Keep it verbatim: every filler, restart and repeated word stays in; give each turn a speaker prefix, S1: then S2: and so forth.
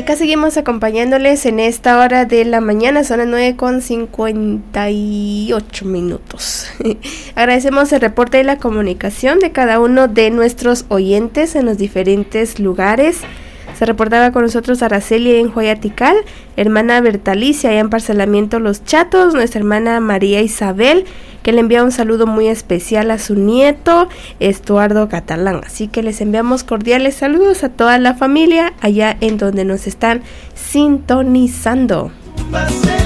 S1: acá seguimos acompañándoles en esta hora de la mañana, son las nueve con cincuenta y ocho minutos. Agradecemos el reporte y la comunicación de cada uno de nuestros oyentes en los diferentes lugares. Se reportaba con nosotros Araceli en Huayatical, hermana Bertalicia allá en Parcelamiento Los Chatos, nuestra hermana María Isabel, que le envía un saludo muy especial a su nieto Estuardo Catalán. Así que les enviamos cordiales saludos a toda la familia allá en donde nos están sintonizando.